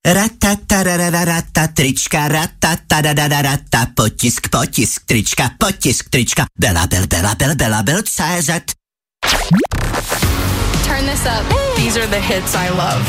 Ratatarararata, trička, ratatarararata, potisk, trička, Bela, CZ. Turn this up. These are the hits I love.